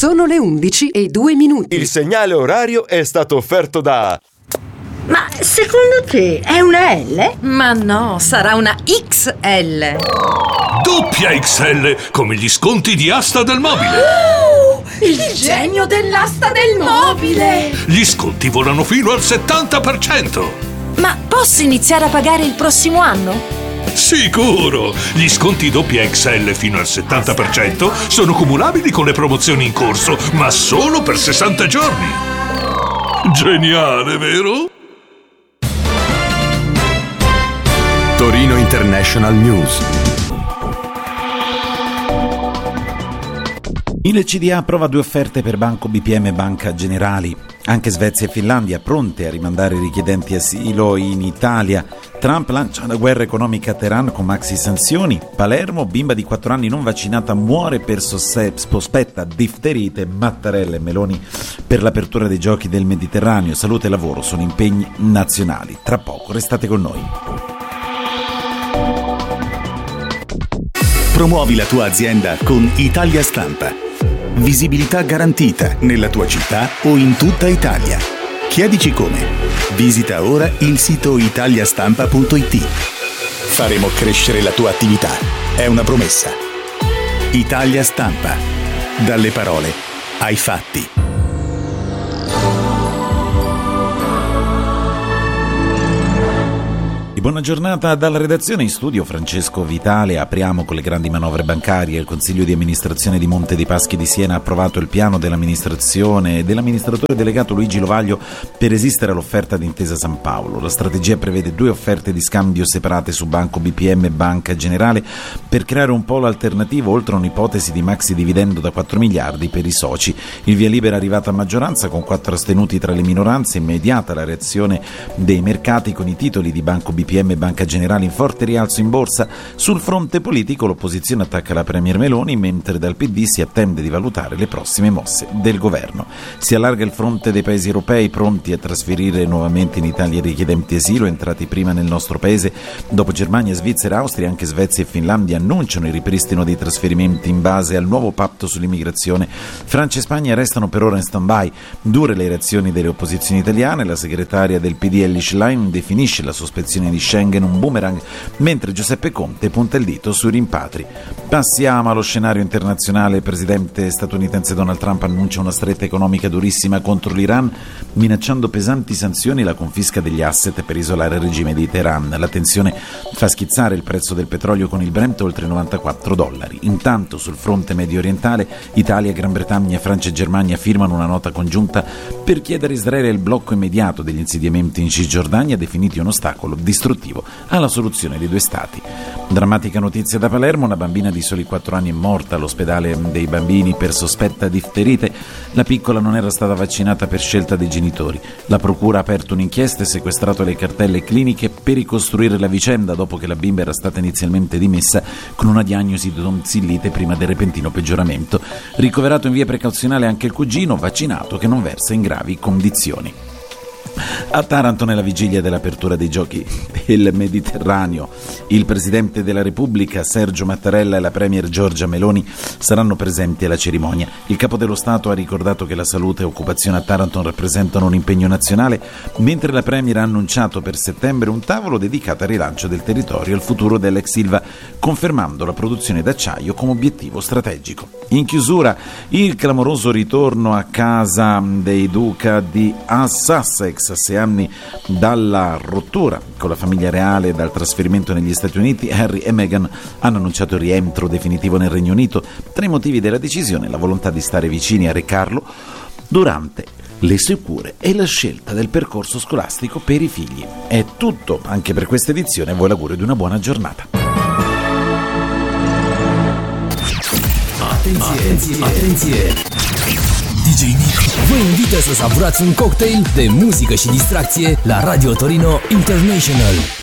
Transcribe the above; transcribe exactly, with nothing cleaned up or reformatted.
Sono le undici e due minuti. Il segnale orario è stato offerto da... Ma secondo te è una L? Ma no, sarà una X L. Doppia X L, come gli sconti di Asta del Mobile. Oh, il genio dell'asta del mobile. Gli sconti volano fino al settanta per cento. Ma posso iniziare a pagare il prossimo anno? Sicuro! Gli sconti doppia X L fino al settanta per cento sono cumulabili con le promozioni in corso, ma solo per sessanta giorni. Geniale, vero? Torino International News. Il C D A approva due offerte per Banco B P M e Banca Generali. Anche Svezia e Finlandia pronte a rimandare i richiedenti asilo in Italia. Trump lancia la guerra economica a Teheran con maxi sanzioni. Palermo, bimba di quattro anni non vaccinata muore per sospetta difterite. Mattarella e Meloni per l'apertura dei giochi del Mediterraneo. Salute e lavoro sono impegni nazionali. Tra poco restate con noi. Promuovi la tua azienda con Italia Stampa. Visibilità garantita nella tua città o in tutta Italia. Chiedici come. Visita ora il sito italiastampa punto it. Faremo crescere la tua attività. È una promessa. Italia Stampa. Dalle parole ai fatti. Buona giornata dalla redazione, in studio Francesco Vitale. Apriamo con le grandi manovre bancarie. Il Consiglio di amministrazione di Monte dei Paschi di Siena ha approvato il piano dell'amministrazione e dell'amministratore delegato Luigi Lovaglio per resistere all'offerta di Intesa San Paolo. La strategia prevede due offerte di scambio separate su Banco B P M e Banca Generale per creare un polo alternativo, oltre a un'ipotesi di maxi dividendo da quattro miliardi per i soci. Il via libera è arrivato a maggioranza con quattro astenuti tra le minoranze. Immediata la reazione dei mercati con i titoli di Banco B P M e Banca Generale in forte rialzo in borsa. Sul fronte politico l'opposizione attacca la Premier Meloni, mentre dal P D si attende di valutare le prossime mosse del governo. Si allarga il fronte dei paesi europei pronti a trasferire nuovamente in Italia i richiedenti asilo entrati prima nel nostro paese. Dopo Germania, Svizzera, Austria, anche Svezia e Finlandia annunciano il ripristino dei trasferimenti in base al nuovo patto sull'immigrazione. Francia e Spagna restano per ora in stand-by. Dure le reazioni delle opposizioni italiane. La segretaria del P D Elly Schlein definisce la sospensione di Schengen un boomerang, mentre Giuseppe Conte punta il dito sui rimpatri. Passiamo allo scenario internazionale. Il presidente statunitense Donald Trump annuncia una stretta economica durissima contro l'Iran, minacciando pesanti sanzioni e la confisca degli asset per isolare il regime di Teheran. La tensione fa schizzare il prezzo del petrolio con il Brent oltre novantaquattro dollari. Intanto sul fronte medio orientale Italia, Gran Bretagna, Francia e Germania firmano una nota congiunta per chiedere a Israele il blocco immediato degli insediamenti in Cisgiordania, definiti un ostacolo distruttivo alla soluzione dei due stati. Drammatica notizia da Palermo: una bambina di soli quattro anni è morta all'ospedale dei bambini per sospetta difterite. La piccola non era stata vaccinata per scelta dei genitori. La procura ha aperto un'inchiesta e sequestrato le cartelle cliniche per ricostruire la vicenda, dopo che la bimba era stata inizialmente dimessa con una diagnosi di tonsillite prima del repentino peggioramento. Ricoverato in via precauzionale anche il cugino, vaccinato, che non versa in gravi condizioni. A Taranto, nella vigilia dell'apertura dei giochi del Mediterraneo, il Presidente della Repubblica Sergio Mattarella e la Premier Giorgia Meloni saranno presenti alla cerimonia. Il Capo dello Stato ha ricordato che la salute e occupazione a Taranto rappresentano un impegno nazionale, mentre la Premier ha annunciato per settembre un tavolo dedicato al rilancio del territorio e al futuro dell'ex Ilva, confermando la produzione d'acciaio come obiettivo strategico. In chiusura, il clamoroso ritorno a casa dei duca di Sussex a sei anni dalla rottura con la famiglia reale e dal trasferimento negli Stati Uniti. Harry e Meghan hanno annunciato il rientro definitivo nel Regno Unito. Tra i motivi della decisione, la volontà di stare vicini a Re Carlo durante le sue cure e la scelta del percorso scolastico per i figli. È tutto anche per questa edizione. A voi l'augurio di una buona giornata. Atenție, atenție! D J Nick vă invită să savurați un cocktail de muzică și distracție la Radio Torino International.